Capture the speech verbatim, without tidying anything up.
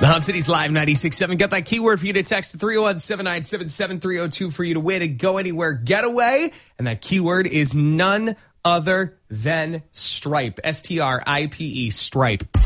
The Hub City's Live ninety-six point seven. Got that keyword for you to text to three oh one, seven nine seven, seven three oh two for you to win a Go Anywhere getaway. And that keyword is none other than Stripe. S T R I P E, Stripe.